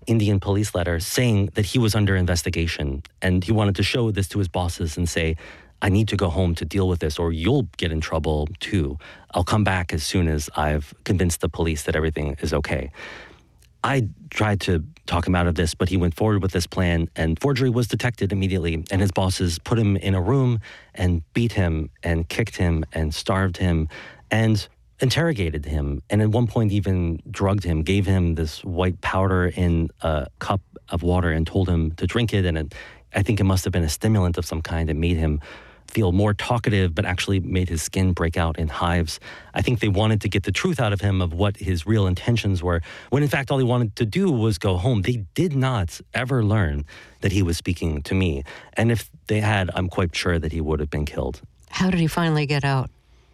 Indian police letter saying that he was under investigation. And he wanted to show this to his bosses and say, I need to go home to deal with this, or you'll get in trouble too. I'll come back as soon as I've convinced the police that everything is okay. I tried to talk him out of this, but he went forward with this plan, and forgery was detected immediately. And his bosses put him in a room and beat him and kicked him and starved him and interrogated him. And at one point even drugged him, gave him this white powder in a cup of water and told him to drink it. And I think it must have been a stimulant of some kind that made him feel more talkative, but actually made his skin break out in hives. I think they wanted to get the truth out of him of what his real intentions were, when in fact all he wanted to do was go home. They did not ever learn that he was speaking to me. And if they had, I'm quite sure that he would have been killed. How did he finally get out?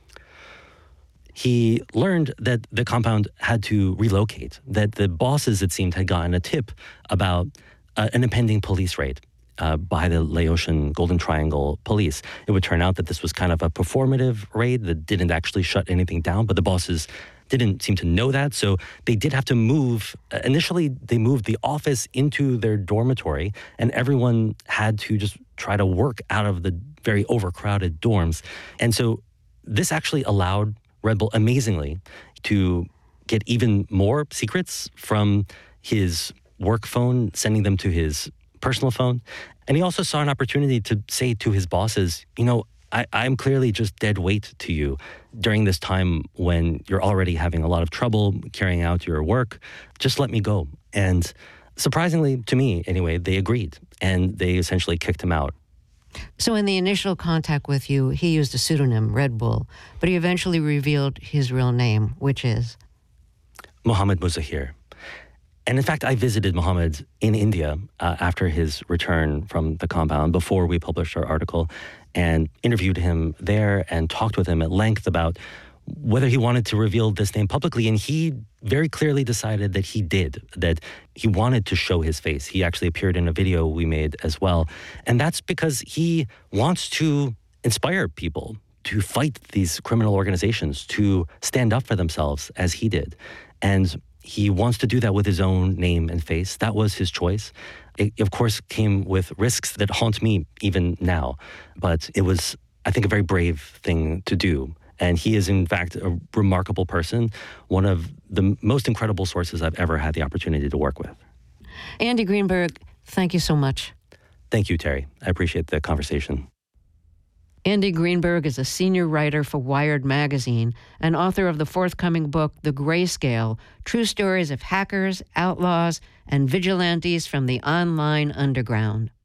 He learned that the compound had to relocate, that the bosses, it seemed, had gotten a tip about an impending police raid by the Laotian Golden Triangle police. It would turn out that this was kind of a performative raid that didn't actually shut anything down, but the bosses didn't seem to know that, so they did have to move. Initially, they moved the office into their dormitory, and everyone had to just try to work out of the very overcrowded dorms. And so this actually allowed Red Bull, amazingly, to get even more secrets from his work phone, sending them to his personal phone. And he also saw an opportunity to say to his bosses, you know, I'm clearly just dead weight to you during this time when you're already having a lot of trouble carrying out your work. Just let me go. And surprisingly, to me anyway, they agreed, and they essentially kicked him out. So in the initial contact with you, he used a pseudonym, Red Bull, but he eventually revealed his real name, which is? Mohammed Muzahir. And in fact, I visited Mohammed in India after his return from the compound, before we published our article, and interviewed him there and talked with him at length about whether he wanted to reveal this name publicly. And he very clearly decided that he did, that he wanted to show his face. He actually appeared in a video we made as well. And that's because he wants to inspire people to fight these criminal organizations, to stand up for themselves as he did. And he wants to do that with his own name and face. That was his choice. It, of course, came with risks that haunt me even now. But it was, I think, a very brave thing to do. And he is, in fact, a remarkable person, one of the most incredible sources I've ever had the opportunity to work with. Andy Greenberg, thank you so much. Thank you, Terry. I appreciate the conversation. Andy Greenberg is a senior writer for Wired magazine and author of the forthcoming book, The Grayscale, True Stories of Hackers, Outlaws, and Vigilantes from the Online Underground.